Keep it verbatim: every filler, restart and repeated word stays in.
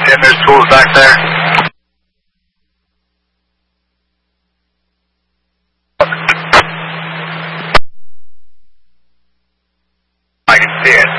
Tim, there's tools back there. I can see it.